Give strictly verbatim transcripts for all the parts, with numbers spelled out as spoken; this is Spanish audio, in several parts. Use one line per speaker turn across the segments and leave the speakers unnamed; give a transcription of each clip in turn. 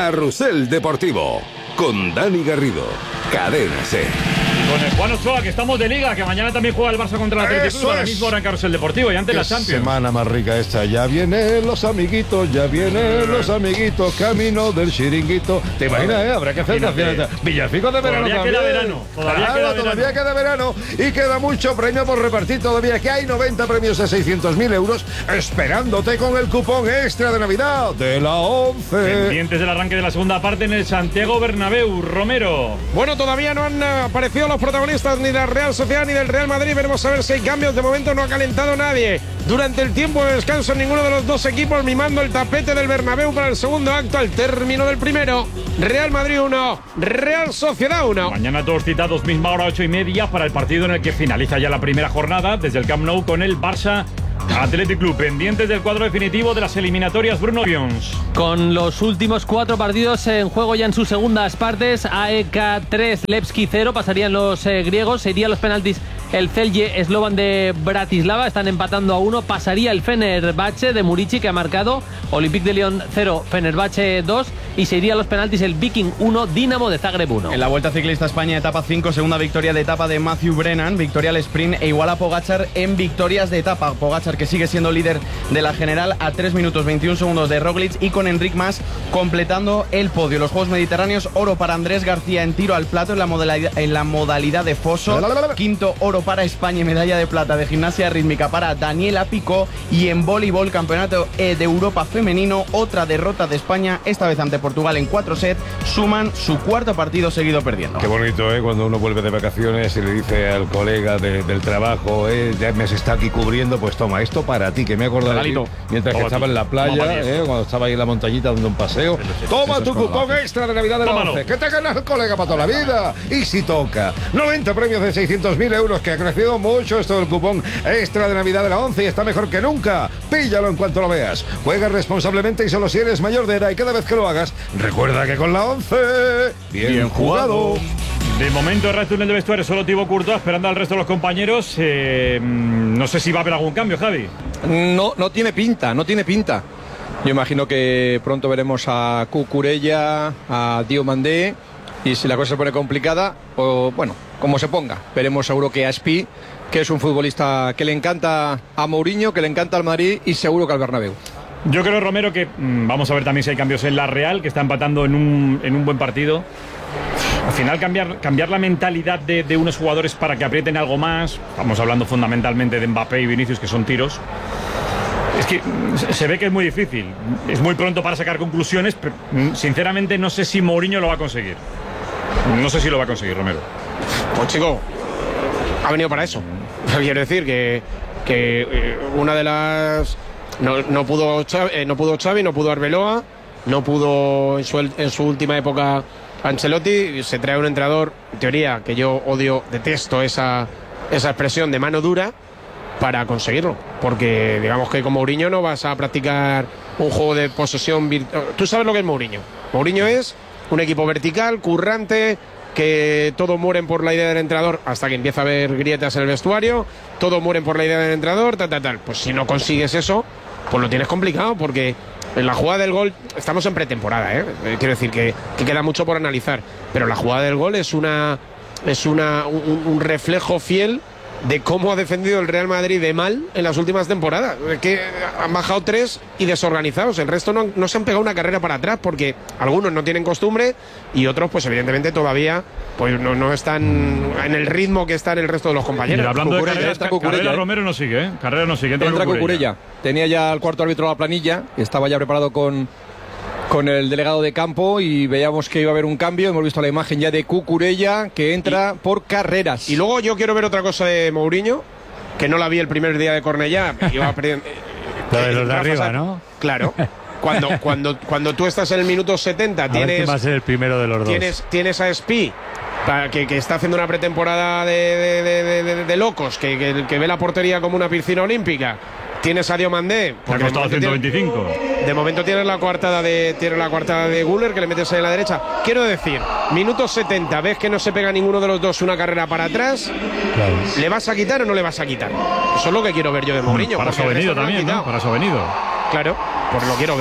Carrusel Deportivo, con Dani Garrido, Cadena Ser.
Con el Juan Ochoa, que estamos de liga, que mañana también juega el Barça contra el Atlético Club, ahora mismo ahora en Carrusel Deportivo y antes la Champions.
Semana más rica esta, ya vienen los amiguitos, ya vienen los amiguitos, camino del chiringuito. ¿Te imaginas, eh? Habrá que hacer canciones. Villancicos de verano
todavía
también.
Queda verano. Todavía
claro,
queda verano.
Todavía queda verano y queda mucho premio por repartir todavía, que hay noventa premios de seiscientos mil euros esperándote con el cupón extra de Navidad de la once.
Pendientes del arranque de la segunda parte en el Santiago Bernabéu. Romero.
Bueno, todavía no han aparecido los protagonistas ni de la Real Sociedad ni del Real Madrid. Veremos a ver si hay cambios. De momento no ha calentado nadie. Durante el tiempo de descanso, ninguno de los dos equipos mimando el tapete del Bernabéu para el segundo acto al término del primero. Real Madrid uno, Real Sociedad uno.
Mañana todos citados, misma hora, ocho y media, para el partido en el que finaliza ya la primera jornada desde el Camp Nou con el Barça Athletic Club. Pendientes del cuadro definitivo de las eliminatorias, Bruno Vions.
Con los últimos cuatro partidos en juego ya en sus segundas partes, A E K tres, Levski cero, pasarían los eh, griegos, se irían los penaltis el Celje Slovan de Bratislava, están empatando a uno, pasaría el Fenerbahce de Murici, que ha marcado, Olympique de Lyon cero, Fenerbahce dos, y se iría a los penaltis el Viking uno, Dinamo de Zagreb uno.
En la Vuelta Ciclista España, etapa cinco, segunda victoria de etapa de Matthew Brennan, victoria al sprint e igual a Pogačar en victorias de etapa. Pogačar, que sigue siendo líder de la general a tres minutos veintiún segundos de Roglic, y con Enric Mas completando el podio. Los Juegos Mediterráneos, oro para Andrés García en tiro al plato en la modalidad, en la modalidad de foso, quinto oro para España y medalla de plata de gimnasia rítmica para Daniela Picó, y en voleibol, campeonato de Europa femenino, otra derrota de España, esta vez ante Portugal en cuatro sets, suman su cuarto partido seguido perdiendo.
Qué bonito, ¿eh? Cuando uno vuelve de vacaciones y le dice al colega de, del trabajo, eh, ya me se está aquí cubriendo, pues toma, esto para ti, que me he acordado de ti, mientras que estaba en la playa, eh, cuando estaba ahí en la montañita dando un paseo. Toma tu cupón extra de Navidad de la once, que te ganas el colega para toda la vida. Y si toca, noventa premios de seiscientos mil euros, que ha crecido mucho esto del cupón extra de Navidad de la once y está mejor que nunca. Píllalo en cuanto lo veas. Juega responsablemente y solo si eres mayor de edad, y cada vez que lo hagas, recuerda que con la once, bien, bien jugado.
De momento, el túnel de vestuario solo Thibaut Courtois, esperando al resto de los compañeros. Eh, no sé si va a haber algún cambio, Javi.
No, no tiene pinta, no tiene pinta. Yo imagino que pronto veremos a Cucurella, a Diomandé, y si la cosa se pone complicada, o bueno, como se ponga, veremos seguro que a Espi, que es un futbolista que le encanta a Mourinho, que le encanta al Madrid y seguro que al Bernabéu.
Yo creo, Romero, que mmm, vamos a ver también si hay cambios en la Real, que está empatando en un, en un buen partido. Al final cambiar, cambiar la mentalidad de, de unos jugadores para que aprieten algo más. Estamos hablando fundamentalmente de Mbappé y Vinicius, que son tiros. Es que se ve que es muy difícil. Es muy pronto para sacar conclusiones, pero sinceramente no sé si Mourinho lo va a conseguir. No sé si lo va a conseguir, Romero.
Pues chico, ha venido para eso. Quiero decir que, que eh, una de las... No, no, pudo Xavi, eh, no pudo Xavi, no pudo Arbeloa, no pudo en su, en su última época Ancelotti. Se trae un entrenador, en teoría, que yo odio, detesto esa, esa expresión de mano dura, para conseguirlo. Porque digamos que con Mourinho no vas a practicar un juego de posesión virtual. Tú sabes lo que es Mourinho. Mourinho es un equipo vertical, currante, que todos mueren por la idea del entrenador hasta que empieza a haber grietas en el vestuario, todos mueren por la idea del entrenador, tal, tal, tal. Pues si no consigues eso, pues lo tienes complicado, porque en la jugada del gol, estamos en pretemporada, ¿eh? Quiero decir que, que queda mucho por analizar, pero la jugada del gol es una es una un, un reflejo fiel de cómo ha defendido el Real Madrid de mal en las últimas temporadas, que han bajado tres y desorganizados. El resto no, no se han pegado una carrera para atrás, porque algunos no tienen costumbre y otros pues evidentemente todavía pues no, no están en el ritmo que están el resto de los compañeros.
Mira, hablando
Cucurella,
de carreras,
Cucurella,
Carrera
¿eh?
Romero no sigue, ¿eh? Carrera no sigue. Entra,
Entra
Cucurella.
Cucurella. Tenía ya el cuarto árbitro de la planilla, estaba ya preparado con, con el delegado de campo y veíamos que iba a haber un cambio. Hemos visto la imagen ya de Cucurella, que entra y, por carreras.
Y luego yo quiero ver otra cosa de Mourinho, que no la vi el primer día de Cornellá. Iba perdiendo.
Lo de los de arriba, ¿no?
Claro. Cuando, cuando, cuando tú estás en el minuto setenta,
a
tienes.
ver quién va a ser el primero de los dos.
Tienes, tienes a Espi, que, que está haciendo una pretemporada de, de, de, de, de locos, que, que, que ve la portería como una piscina olímpica. Tienes a Diomandé.
Ha costado ciento veinticinco.
De momento tienes la coartada de tienes la coartada de Güler, que le metes ahí en la derecha. Quiero decir, minuto setenta, ves que no se pega ninguno de los dos una carrera para atrás. Claro. ¿Le vas a quitar o no le vas a quitar? Eso es lo que quiero ver yo de Mourinho.
Para su venido también, ¿no? Para su venido.
Claro, pues lo quiero ver.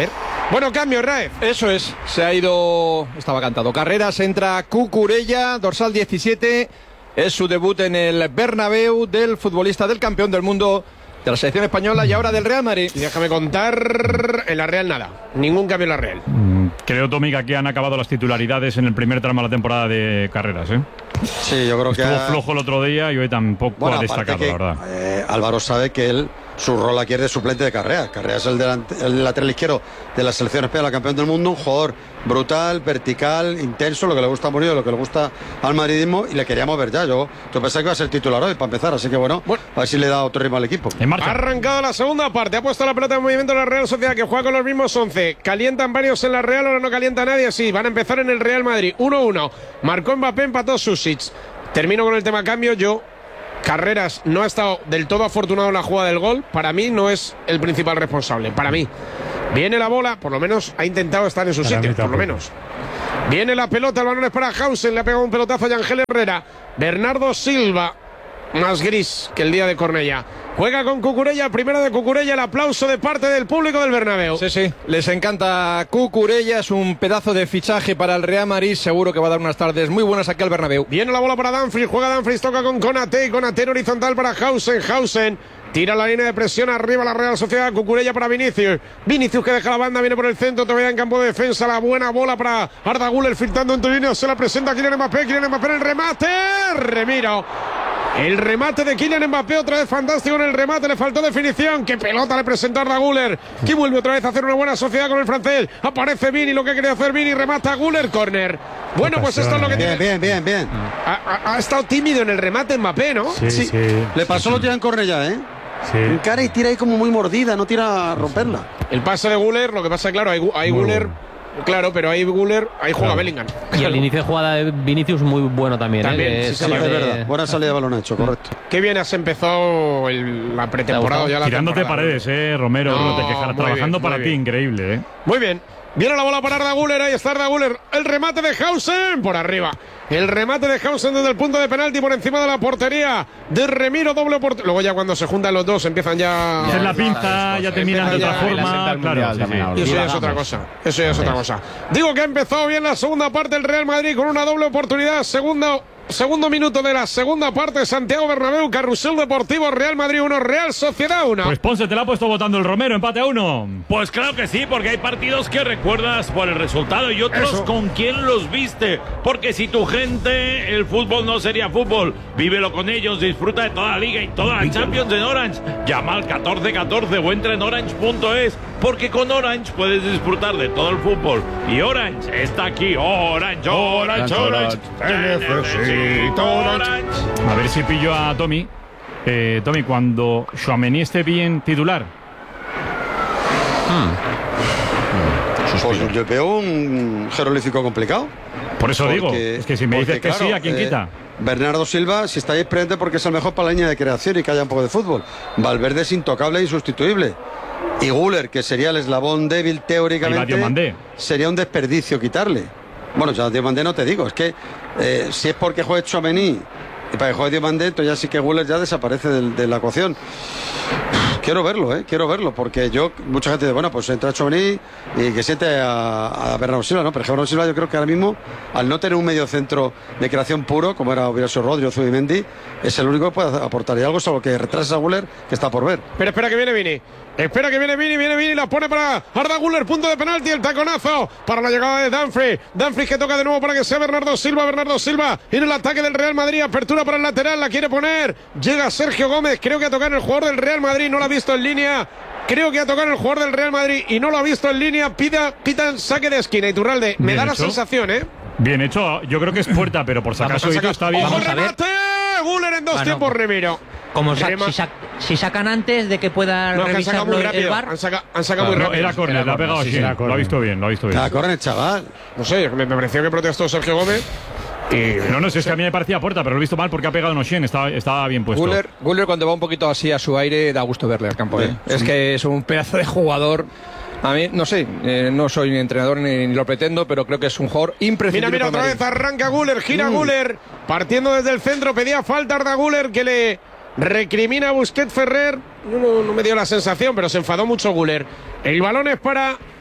Bueno, cambio, Raez.
Eso es, se ha ido, estaba cantado. Carreras, entra Cucurella, dorsal diecisiete. Es su debut en el Bernabéu del futbolista del campeón del mundo de la selección española y ahora del Real Madrid.
Y déjame contar, en la Real nada, ningún cambio en la Real.
Mm, creo, Tommy, que aquí han acabado las titularidades en el primer tramo de la temporada de Carreras, ¿eh?
Sí, yo creo
Estuvo
que...
Estuvo flojo el otro día y hoy tampoco
bueno,
ha destacado,
que,
la verdad.
Eh, Álvaro sabe que él, su rol aquí es de suplente de Carreras. Carreras es el, delante, el lateral izquierdo de la selección española, campeón del mundo, un jugador brutal, vertical, intenso, lo que le gusta a Murillo, lo que le gusta al madridismo, y le queríamos ver ya. Yo, yo pensaba que iba a ser titular hoy para empezar, así que bueno, bueno, a ver si le da otro ritmo al equipo.
En marcha.
Ha arrancado la segunda parte, ha puesto la pelota en movimiento la Real Sociedad, que juega con los mismos once. Calientan varios en la Real, ahora no calienta nadie, sí, van a empezar en el Real Madrid. uno uno. Marcó Mbappé, empató Susic. Termino con el tema cambio. Yo, Carreras no ha estado del todo afortunado en la jugada del gol. Para mí no es el principal responsable. Para mí. Viene la bola, por lo menos ha intentado estar en su
Para
sitio, por lo menos. Viene la pelota, el balón es para Hausen, le ha pegado un pelotazo a Yangel Herrera. Bernardo Silva, más gris que el día de Cornellá. Juega con Cucurella, primero de Cucurella, el aplauso de parte del público del Bernabéu.
Sí, sí, les encanta Cucurella, es un pedazo de fichaje para el Real Madrid, seguro que va a dar unas tardes muy buenas aquí al Bernabéu.
Viene la bola para Dumfries, juega Dumfries, toca con Konaté, Konaté horizontal para Hausen, Hausen tira la línea de presión arriba la Real Sociedad, Cucurella para Vinicius, Vinicius que deja la banda, viene por el centro, todavía en campo de defensa, la buena bola para Arda Güler, filtrando entre líneas, se la presenta Kylian Mbappé, Kylian Mbappé en el remate, Remiro. El remate de Kylian Mbappé, otra vez fantástico en el remate, le faltó definición. Qué pelota le presentó Arda Güler, que vuelve otra vez a hacer una buena sociedad con el francés. Aparece Vini, lo que quería hacer Vini, remata a Güler, córner. Bueno, pues esto es lo que
bien,
tiene.
Bien, bien, bien.
Ha, ha, ha estado tímido en el remate Mbappé, ¿no?
Sí, sí. sí.
Le pasó lo tira en Cornellá, ¿eh?
Sí.
En cara y tira ahí como muy mordida, no tira a romperla.
El pase de Güler, lo que pasa, claro, hay, hay Güler. Claro, pero ahí Güler, ahí juega claro. Bellingham.
Y el inicio de jugada de Vinicius muy bueno también.
También,
¿eh?
sí,
sí, es verdad. Buena salida de balón hecho, correcto.
Qué bien has empezado el, la pretemporada ya la
Tirándote
temporada.
paredes, eh, Romero, no, no te quejas, trabajando bien, para ti, increíble, eh.
Muy bien. Viene la bola para Arda Güler, ahí está Arda Güler. El remate de Hausen por arriba. El remate de Hausen desde el punto de penalti por encima de la portería de Remiro, doble portería. Luego ya cuando se juntan los dos empiezan ya...
Hacer la pinza, ya terminan de otra forma. Claro, sí, sí.
Y eso ya es otra cosa. Eso ya es otra cosa. Digo que ha empezado bien la segunda parte el Real Madrid con una doble oportunidad. Segundo... Segundo minuto de la segunda parte, Santiago Bernabéu, Carrusel Deportivo, Real Madrid uno, Real Sociedad uno.
Pues Ponce te la ha puesto votando el Romero, empate a uno.
Pues claro que sí, porque hay partidos que recuerdas por el resultado y otros Eso. con quién los viste. Porque si tu gente, el fútbol no sería fútbol. Vívelo con ellos, disfruta de toda la liga y toda la Champions en Orange. Llama al catorce catorce o entra en orange punto es, porque con Orange puedes disfrutar de todo el fútbol. Y Orange está aquí. Orange, Orange, Orange. Orange.
Orange. A ver si pillo a Tommy. Eh, Tommy, cuando Tchouaméni esté bien titular.
Hmm. Pues yo veo un jeroglífico complicado.
Por eso
porque,
digo, es que si me dices que claro, sí, ¿a quién eh, quita?
Bernardo Silva, si estáis presentes, porque es el mejor para la línea de creación y que haya un poco de fútbol. Valverde es intocable e insustituible. Y Güler, que sería el eslabón débil teóricamente, sería un desperdicio quitarle. Bueno, ya Diomandé no te digo, es que eh, si es porque juegue Tchouaméni y para que juegue Diomandé, entonces ya sí que Güler ya desaparece de, de la ecuación. Quiero verlo, eh, quiero verlo, porque yo, mucha gente dice, bueno, pues entra Tchouaméni y que siente a, a Bernardo Silva, ¿no? Pero Bernardo Silva yo creo que ahora mismo, al no tener un medio centro de creación puro, como era hubiera sido Rodri o Zubimendi, es el único que puede aportar. Y algo solo que retrasa a Güler, que está por ver.
Pero espera que viene Vini. Espera que viene Vini, viene Vini, la pone para Arda Güler, punto de penalti, el taconazo para la llegada de Dumfries. Dumfries que toca de nuevo para que sea Bernardo Silva, Bernardo Silva en el ataque del Real Madrid, apertura para el lateral, la quiere poner, llega Sergio Gómez, creo que a tocar el jugador del Real Madrid, no lo ha visto en línea, creo que a tocar el jugador del Real Madrid y no lo ha visto en línea, pida, pitan saque de esquina, Iturralde, me da la sensación, ¿eh?
Bien hecho, yo creo que es puerta, pero por si acaso está bien.
¡Ojo, remate! Güler en dos bueno, tiempos, Remiro.
Como sa si, sa si sacan antes de que pueda
no,
revisar
muy
el
rápido.
bar.
Han sacado saca muy
no,
rápido.
Era córner, la ha pegado así. Sí, lo ha visto bien, lo ha visto bien.
La córner, chaval.
No sé, me, me pareció que protestó Sergio Gómez.
Y... No, no, si es que a mí me parecía puerta, pero lo he visto mal porque ha pegado Nochen, estaba, estaba bien puesto.
Güler, Güler cuando va un poquito así a su aire da gusto verle al campo. ¿eh? Sí. Es que es un pedazo de jugador. A mí, no sé, eh, no soy ni entrenador ni, ni lo pretendo, pero creo que es un jugador imprescindible.
Mira, mira, otra vez arranca Güler, gira mm. Güler, partiendo desde el centro, pedía falta Arda Güler, que le recrimina a Busquets Ferrer. No, no, no me dio la sensación, pero se enfadó mucho Güler. El balón es para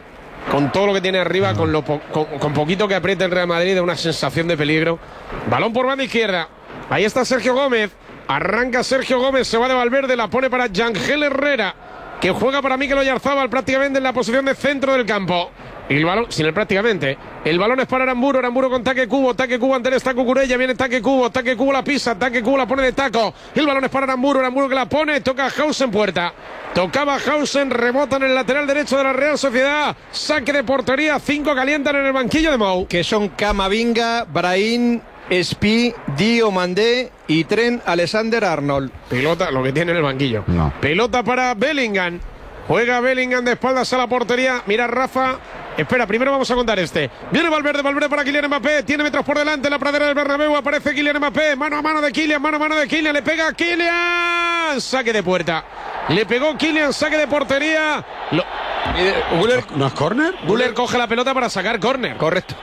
con todo lo que tiene arriba, con, lo po con, con poquito que apriete el Real Madrid, de una sensación de peligro. Balón por banda izquierda. Ahí está Sergio Gómez. Arranca Sergio Gómez, se va de Valverde, la pone para Yangel Herrera, que juega para Mikel Oyarzabal prácticamente en la posición de centro del campo. Y el balón, sin el prácticamente, el balón es para Aramburu, Aramburu con Taque Cubo, Taque Cubo ante el está Cucurella, viene Taque Cubo, Taque Cubo la pisa, Taque Cubo la pone de taco, el balón es para Aramburu, Aramburu que la pone, toca Hausen puerta, tocaba Hausen, rebota en el lateral derecho de la Real Sociedad, saque de portería, cinco calientan en el banquillo de Mou.
Que son Camavinga, Brahim, Espi, Diomandé y Trent Alexander-Arnold.
Pelota, lo que tiene en el banquillo.
No.
Pelota para Bellingham. Juega Bellingham de espaldas a la portería. Mira Rafa. Espera, primero vamos a contar este. Viene Valverde, Valverde para Kylian Mbappé. Tiene metros por delante en la pradera del Bernabéu. Aparece Kylian Mbappé. Mano a mano de Kylian, mano a mano de Kylian. Le pega a Kylian. Saque de puerta. Le pegó Kylian, saque de portería. Lo...
Guller, ¿no es córner?
Guller coge la pelota para sacar córner.
Correcto.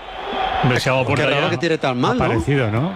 Qué raro que tire tan mal, ¿no?
Parecido, ¿no?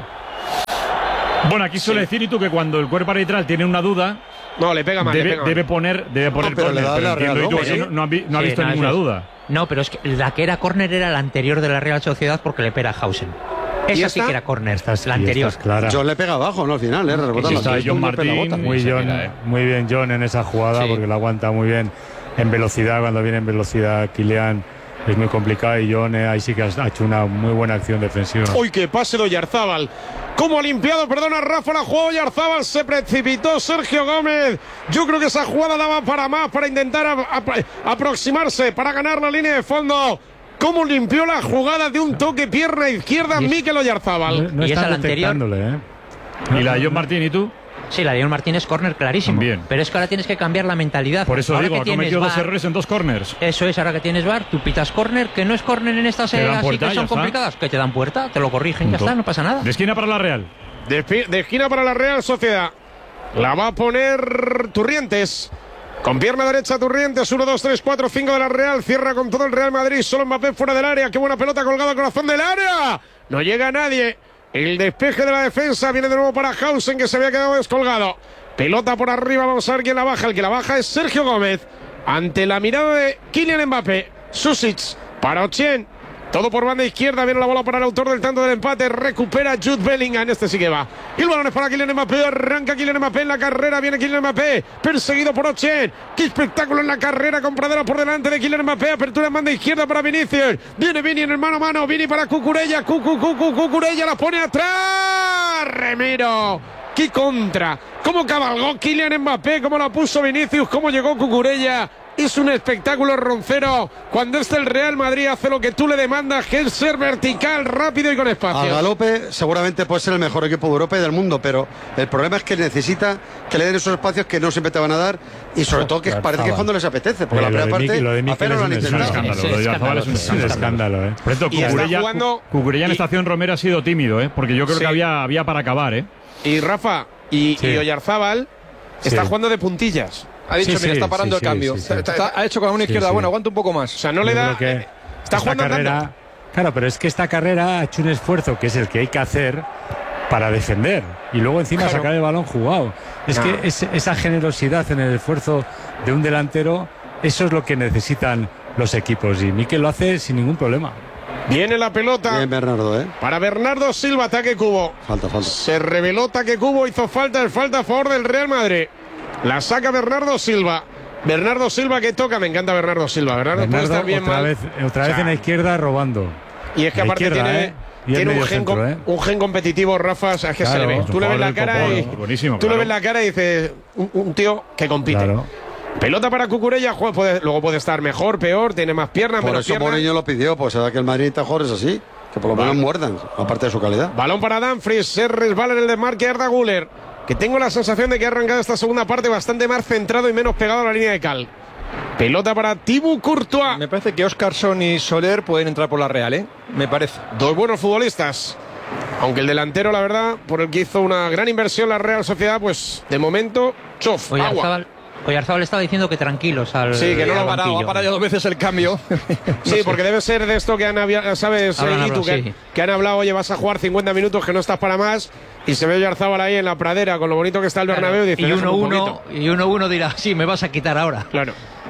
Bueno, aquí suele
Sí.
decir y tú que cuando el cuerpo arbitral tiene una duda,
No, le pega mal.
debe,
le pega mal.
debe poner, debe poner
No, pero le
córner.
da
Pero
la
entiendo
Real
y tú
Roma,
que
¿sí?
no, no ha, vi- no ha
Sí,
visto
no,
ninguna
eso es.
duda.
No, pero es que la que era córner era la anterior de la Real Sociedad porque le pega a Hausen. Esa sí
esta?
que era córner,
Estás-
la
y
anterior.
estás clara.
John le pega abajo, ¿no? Al final, ¿eh? Rebota
sí,
la-
está
es
John
un golpe en la
Martín,
bota.
Muy,
se
John,
mira, eh.
muy bien John en esa jugada
Sí.
porque la aguanta muy bien en velocidad. Cuando viene en velocidad Kylian es muy complicado y John eh, ahí sí que ha ha hecho una muy buena acción defensiva.
Uy, que pase de Oyarzábal. Como ha limpiado, perdona, Rafa, la jugó Oyarzábal, se precipitó Sergio Gómez. Yo creo que esa jugada daba para más, para intentar a- a- aproximarse, para ganar la línea de fondo. Cómo limpió la jugada de un toque pierna izquierda
Y es-
Mikel
No,
Oyarzábal.
no
Y esa
están
la anterior.
detectándole, ¿eh?
Y la de John Martín, ¿y tú?
Sí, la de John Martínez córner clarísimo.
También.
Pero es que ahora tienes que cambiar la mentalidad.
Por eso
Ahora
digo,
que
ha
tienes
cometido dos
V A R,
errores en dos corners.
Eso es, ahora que tienes V A R, tú pitas córner, que no es córner en estas
Te
eh,
dan
así
puerta,
que
ya
son
está.
complicadas, que te dan puerta, te lo corrigen, ya
Punto.
está, no pasa nada.
De esquina para la Real.
De, espi- de esquina para la Real Sociedad. La va a poner Turrientes. Con pierna derecha Turrientes, uno, dos, tres, cuatro, cinco de la Real. Cierra con todo el Real Madrid. Solo Mbappé fuera del área. Qué buena pelota colgada al corazón del área. No llega nadie. El despeje de la defensa viene de nuevo para Hausen, que se había quedado descolgado. Pelota por arriba, vamos a ver quién la baja. El que la baja es Sergio Gómez. Ante la mirada de Kylian Mbappé. Susic para Ochien. Todo por banda izquierda, viene la bola para el autor del tanto del empate, recupera Jude Bellingham, este sí que va. Y el balón es para Kylian Mbappé, arranca Kylian Mbappé en la carrera, viene Kylian Mbappé, perseguido por Ochien. Qué espectáculo en la carrera, con Pradera por delante de Kylian Mbappé, apertura en banda izquierda para Vinicius. Viene Vini en el mano a mano, Vini para Cucurella, Cucu, Cucu, Cucurella la pone atrás. Remiro. ¡Qué contra! ¿Cómo cabalgó Kylian Mbappé? ¿Cómo la puso Vinicius? ¿Cómo llegó Cucurella? Es un espectáculo roncero. Cuando este el Real Madrid hace lo que tú le demandas, que es ser vertical, rápido y con
A
espacio.
galope seguramente puede ser el mejor equipo de Europa y del mundo, pero el problema es que necesita que le den esos espacios que no siempre te van a dar y sobre todo que
Claro,
parece que es
estaba.
cuando les apetece, porque
Eh,
la
lo de
primera
Miki-
parte
lo de Mikel
apenas lo han
es un- es un
intentado.
escándalo.
Sí,
Lo de Oyarzabal es un
Es un escándalo, ¿eh?
Por cierto,
Y está
Cucurella,
jugando-
Cucurella en
y-
estación Romero ha sido tímido, ¿eh? Porque yo creo
Sí.
que había, había para acabar, ¿eh?
Y Rafa y,
Sí.
y Oyarzábal está
Sí.
jugando de puntillas.
Ha dicho,
Sí,
mira,
sí,
está parando
sí,
el cambio.
sí, sí, sí.
Está- está- ha hecho con la mano izquierda,
sí.
bueno, aguanta un poco más.
O sea, no le
Yo
da.
creo que
eh, está
esta
jugando
carrera,
tanto.
claro, pero es que esta carrera ha hecho un esfuerzo que es el que hay que hacer para defender y luego encima
Claro.
sacar el balón jugado. Es
No.
que es- esa generosidad en el esfuerzo de un delantero, eso es lo que necesitan los equipos y Mikel lo hace sin ningún problema.
Viene la pelota
Bien, Bernardo, ¿eh?
para Bernardo Silva, ataque Cubo.
Falta, falta.
Se reveló ataque Cubo, hizo falta, el falta a favor del Real Madrid. La saca Bernardo Silva. Bernardo Silva que toca, me encanta Bernardo Silva. Bernardo, puede
Bernardo,
estar bien
otra
mal.
vez, otra
O
vez
sea,
en la izquierda robando.
Y es que
La
aparte
izquierda,
tiene,
¿eh? Y el
tiene un,
medio
gen
centro,
com-
¿eh?
un gen competitivo, Rafa, o sea, es que se le
Claro,
ve.
es un
Tú le ves la
jugador del
cara y
copón, buenísimo,
tú le
claro.
ves la cara y dices, un, un tío que compite.
Claro.
Pelota para Cucurella, juega, puede- luego puede estar mejor, peor, tiene más piernas,
Por
menos
eso
piernas.
Mourinho lo pidió, pues será que el Madrid está jugadores así, que por lo menos muerdan, aparte de su calidad.
Balón para Dumfries, se resbala en el desmarque Arda Güler, que tengo la sensación de que ha arrancado esta segunda parte bastante más centrado y menos pegado a la línea de cal. Pelota para Thibaut Courtois.
Me parece que Oscarson y Soler pueden entrar por la Real, ¿eh? Me parece.
Dos buenos futbolistas. Aunque el delantero, la verdad, por el que hizo una gran inversión la Real Sociedad, pues de momento, chof, agua.
Oyarzábal, Oyarzábal estaba diciendo que tranquilos al.
Sí, que no lo
ha
al
parado, ha
banquillo.
parado ya dos veces el cambio.
Sí, porque debe ser de esto que han hablado, ¿sabes,
Habrán
Guitu?
hablado,
que,
sí.
que han hablado, oye, vas a jugar cincuenta minutos, que no estás para más, y se ve Oyarzábal ahí en la pradera, con lo bonito que está el Bernabéu, y dice,
y
"Déjame
uno
un
uno
poquito".
y uno uno dirá, sí, me vas a quitar ahora.
Claro.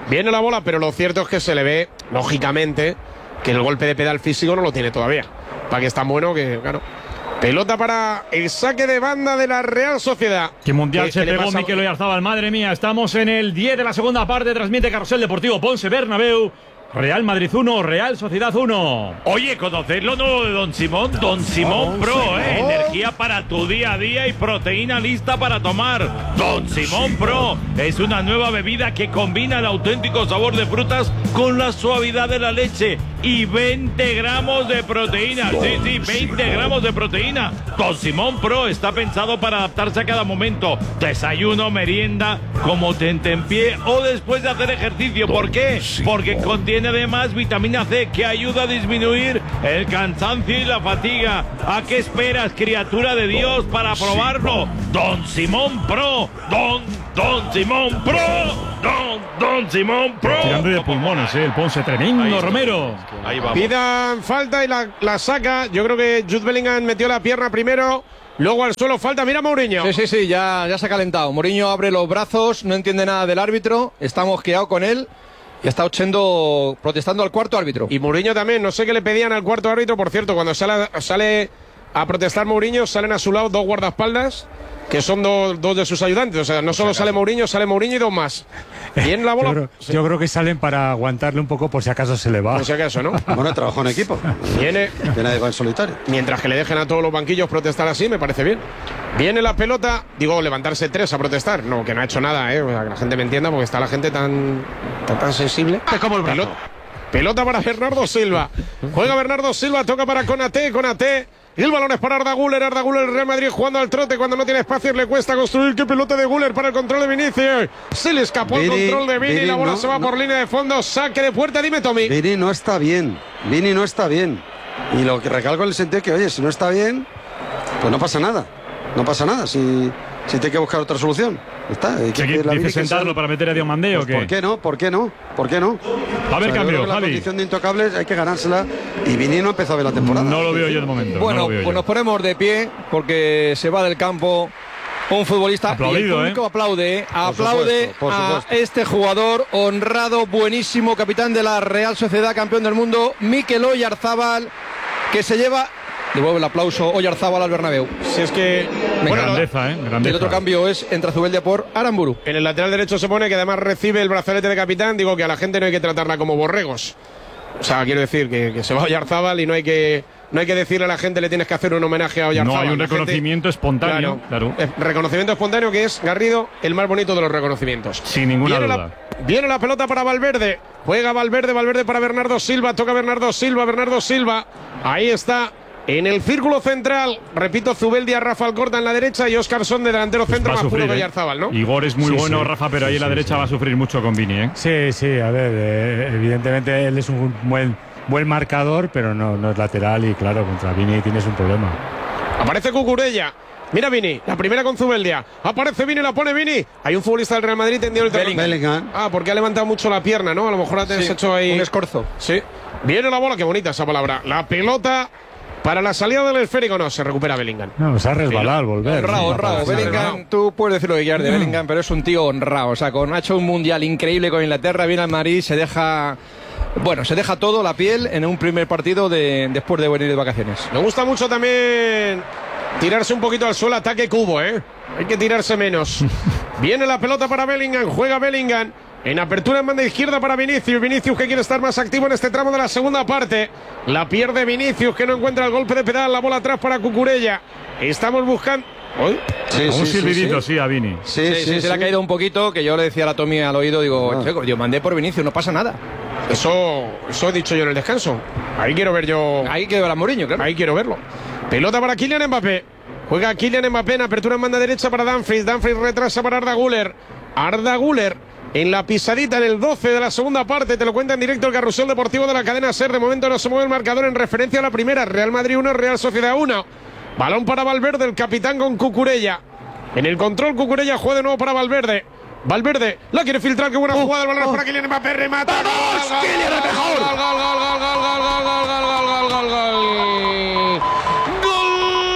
Viene la bola, pero lo cierto es que se le ve, lógicamente, que el golpe de pedal físico no lo tiene todavía. Para que es tan bueno que, claro. Pelota para el saque de banda de la Real Sociedad.
Qué mundial
¿Qué,
se
qué
pegó
pasa?
Mikel Oyarzabal, madre mía. Estamos en el diez de la segunda parte. Transmite Carrusel Deportivo Ponce Bernabéu. Real Madrid uno, Real Sociedad uno.
Oye, ¿conocéis lo nuevo de Don Simón? Don Simón Pro, ¿eh? Energía para tu día a día y proteína lista para tomar. Don Simón Pro es una nueva bebida que combina el auténtico sabor de frutas con la suavidad de la leche y veinte gramos de proteína. Sí, sí, veinte gramos de proteína. Don Simón Pro está pensado para adaptarse a cada momento. Desayuno, merienda, como tentempié o después de hacer ejercicio. ¿Por qué? Porque contiene además vitamina C que ayuda a disminuir el cansancio y la fatiga. ¿A qué esperas, criatura de Dios, para probarlo? Don Simón Pro, Don, Don Simón Pro, Don, Don Simón Pro.
Tirando de pulmones, ¿eh? El Ponce tremendo, Romero.
Ahí vamos.
Pidan falta y la, la saca. Yo creo que Jude Bellingham metió la pierna primero. Luego al suelo falta. Mira Mourinho.
Sí, sí, sí, ya, ya se ha calentado. Mourinho abre los brazos, no entiende nada del árbitro. Está mosqueado con él. Y está ochendo, protestando al cuarto árbitro.
Y Mourinho también, no sé qué le pedían al cuarto árbitro. Por cierto, cuando sale, sale a protestar Mourinho, salen a su lado dos guardaespaldas, que son do, dos de sus ayudantes. O sea, no solo sale Mourinho, sale Mourinho y dos más. Bien la bola.
Yo creo,
sí.
yo creo que salen para aguantarle un poco por si acaso se le va.
Por si acaso, ¿no?
Bueno, trabajó en equipo.
Viene.
Viene en solitario.
Mientras que le dejen a todos los banquillos protestar así, me parece bien. Viene la pelota, digo, levantarse tres a protestar. No, que no ha hecho nada, ¿eh? O sea, que la gente me entienda, porque está la gente tan, tan, tan sensible.
Es como el brazo.
Pelota, pelota para Bernardo Silva. Juega Bernardo Silva, toca para Konaté, Konaté. Y el balón es para Arda Güler, Arda Güler, el Real Madrid jugando al trote cuando no tiene espacios, le cuesta construir. Qué pelota de Güler para el control de Vinicius. Se le escapó
Vini,
el control de Vini,
Vini,
la bola
no,
se va
no.
por línea de fondo, saque de puerta, dime Tommy.
Vini no está bien. Vini no está bien. Y lo que recalco en el sentido que, oye, si no está bien, pues no pasa nada. No pasa nada. Si, si tiene que buscar otra solución. Está. Hay que
¿Qué
pedirle a Vini
dice
que
sentarlo
sea-
para meter a Diomandé
Pues,
o qué?
¿Por qué no? ¿Por qué no? ¿Por qué no?
A ver,
O sea, yo
cambio,
creo que la
Javi.
condición de intocables hay que ganársela. Y Vini no empezó a ver la temporada.
No lo veo yo de momento.
Bueno,
no lo veo
pues
yo.
nos ponemos de pie porque se va del campo un futbolista.
Aplaudido,
y el público
¿eh?
aplaude, ¿eh? aplaude
supuesto, por
a
supuesto.
este jugador honrado, buenísimo, capitán de la Real Sociedad, campeón del mundo, Mikel Oyarzabal, que se lleva, devuelve el aplauso Oyarzabal al Bernabéu.
Si es que.
Venga,
grandeza, ¿eh? Grandeza.
el otro cambio es entra Zubeldia por Aramburu.
En el lateral derecho se pone que además recibe el brazalete de capitán. Digo que a la gente no hay que tratarla como borregos. O sea, quiero decir que, que se va Oyarzabal y no hay que no hay que decirle a la gente le tienes que hacer un homenaje a Oyarzabal.
No hay un
La gente-
reconocimiento espontáneo. Claro.
Eh, Reconocimiento espontáneo que es, Garrido, el más bonito de los reconocimientos.
Sin ninguna
Viene
duda.
La, viene la pelota para Valverde. Juega Valverde, Valverde para Bernardo Silva. Toca Bernardo Silva, Bernardo Silva. Ahí está. En el círculo central, repito, Zubeldia, Rafa Alcorta en la derecha y Óscarson de delantero
Pues
centro
va a
más puro
sufrir,
que
¿eh?
Oyarzabal, ¿no?
Igor es muy
Sí,
bueno,
sí.
Rafa, pero ahí
Sí,
en la
sí,
derecha
sí.
va a sufrir mucho con Vini, ¿eh?
Sí, sí, a ver, eh, evidentemente él es un buen, buen marcador, pero no, no es lateral y claro, contra Vini tienes un problema.
Aparece Cucurella. Mira Vini, la primera con Zubeldia. Aparece Vini, la pone Vini. Hay un futbolista del Real Madrid tendido el terreno.
Bellingham.
Ah, porque ha levantado mucho la pierna, ¿no? A lo mejor te has
Sí,
hecho ahí
un escorzo.
Sí. Viene la bola, qué bonita esa palabra. La pelota para la salida del esférico. No, se recupera Bellingham.
No, se ha resbalado al volver.
Honrado,
Sí,
honrado.
parece-
Bellingham, tú puedes decir lo que quieras de Bellingham, pero es un tío honrado. O sea, con, ha hecho un mundial increíble con Inglaterra, viene al Madrid, se deja. Bueno, se deja todo, la piel, en un primer partido de, después de venir de vacaciones.
Me gusta mucho también tirarse un poquito al suelo, ataque Cubo, ¿eh? Hay que tirarse menos. Viene la pelota para Bellingham, juega Bellingham. En apertura en banda izquierda para Vinicius. Vinicius que quiere estar más activo en este tramo de la segunda parte. La pierde Vinicius que no encuentra el golpe de pedal. La bola atrás para Cucurella. Estamos buscando. ¿Uy?
Sí,
Un
sí, sí,
silbidito,
sí.
sí, a Vini.
Sí,
Sí,
sí,
sí, se le ha
sí.
caído un poquito, que yo le decía a la Tommy al oído, digo,
Ah.
chico, yo mandé por Vinicius, no pasa nada.
Eso, eso he dicho yo en el descanso. Ahí quiero ver yo.
Ahí que ver a Mourinho, claro.
Ahí quiero verlo. Pelota para Kylian Mbappé. Juega Kylian Mbappé en apertura en banda derecha para Dumfries. Dumfries retrasa para Arda Güler. Arda Güler en la pisadita en el doce de la segunda parte. Te lo cuenta en directo el Carrusel Deportivo de la cadena SER. De momento no se mueve el marcador en referencia a la primera. Real Madrid uno, Real Sociedad uno. Balón para Valverde, el capitán con Cucurella. En el control Cucurella juega de nuevo para Valverde. Valverde la quiere filtrar, qué buena jugada. El balón es para Kylian Mbappé, remata. ¡Vamos! ¡Kylian el mejor! ¡Gol, gol, gol, gol, gol, gol, gol, gol, gol, gol, gol, gol!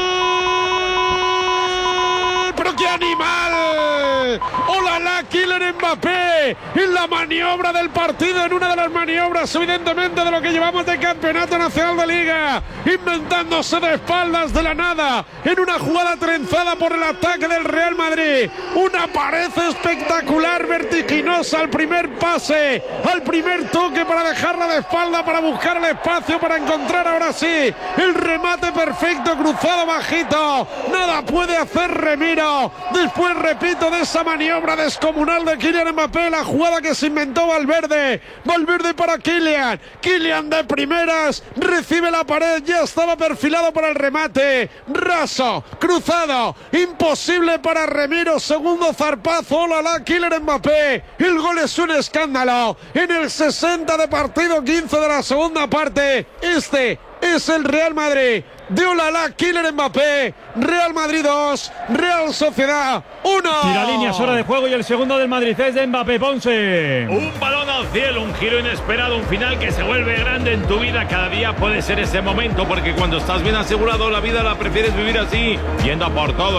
¡Gol! ¡Pero qué animal! ¡Hola, la Kylian Mbappé en la maniobra del partido, en una de las maniobras evidentemente de lo que llevamos de Campeonato Nacional de Liga, inventándose de espaldas de la nada, en una jugada trenzada por el ataque del Real Madrid, una pared espectacular, vertiginosa al primer pase, al primer toque para dejarla de espalda, para buscar el espacio, para encontrar ahora sí el remate perfecto, cruzado bajito, nada puede hacer Remiro, después repito de esa maniobra descomunal de Kylian Mbappé, la jugada que se inventó Valverde, Valverde para Kylian, Kylian de primeras, recibe la pared, ya estaba perfilado para el remate, raso, cruzado, imposible para Remiro, segundo zarpazo, olala, Kylian Mbappé, el gol es un escándalo, en el sesenta de partido, quince de la segunda parte, este es el Real Madrid de olala, Kylian Mbappé, Real Madrid dos, Real Sociedad uno.
Tira líneas, hora de juego y el segundo del Madrid es de Mbappé. Ponce.
Un balón al cielo, un giro inesperado, un final que se vuelve grande en tu vida. Cada día puede ser ese momento, porque cuando estás bien asegurado la vida la prefieres vivir así, yendo a por todo.